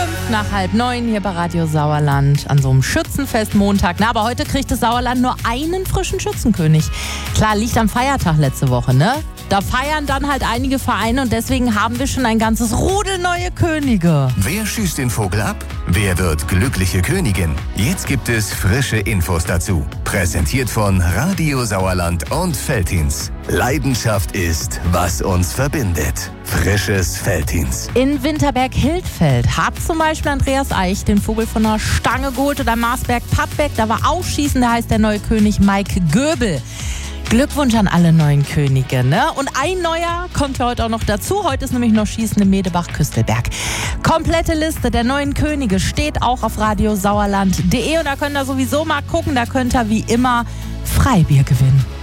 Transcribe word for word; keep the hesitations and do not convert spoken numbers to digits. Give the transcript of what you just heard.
Fünf nach halb neun hier bei Radio Sauerland an so einem Schützenfestmontag. Na, aber heute kriegt das Sauerland nur einen frischen Schützenkönig. Klar, liegt am Feiertag letzte Woche, ne? Da feiern dann halt einige Vereine und deswegen haben wir schon ein ganzes Rudel neue Könige. Wer schießt den Vogel ab? Wer wird glückliche Königin? Jetzt gibt es frische Infos dazu. Präsentiert von Radio Sauerland und Veltins. Leidenschaft ist, was uns verbindet. Frisches Veltins. In Winterberg-Hildfeld hat zum Beispiel Andreas Eich den Vogel von der Stange geholt oder Marsberg-Pappbeck. Da war Aufschießen, da heißt der neue König Mike Göbel. Glückwunsch an alle neuen Könige, ne? Und ein neuer kommt ja heute auch noch dazu. Heute ist nämlich noch Schießen im Medebach-Küstelberg. Komplette Liste der neuen Könige steht auch auf radio sauerland punkt de und da könnt ihr sowieso mal gucken. Da könnt ihr wie immer Freibier gewinnen.